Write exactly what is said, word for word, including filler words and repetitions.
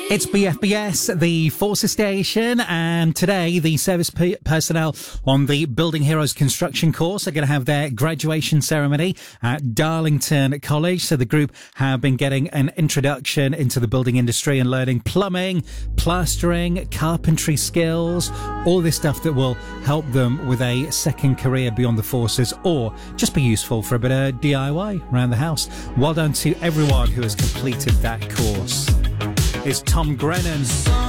It's B F B S, the Forces Station, and today the service p- personnel on the Building Heroes construction course are going to have their graduation ceremony at Darlington College. So the group have been getting an introduction into the building industry and learning plumbing, plastering, carpentry skills, all this stuff that will help them with a second career beyond the forces or just be useful for a bit of D I Y around the house. Well done to everyone who has completed that course. It's Tom Grennan.